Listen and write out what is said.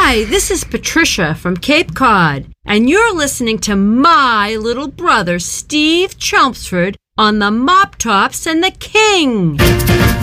Hi, this is Patricia from Cape Cod, and you're listening to my little brother, Steve Chelmsford, on the Mop Tops and the King.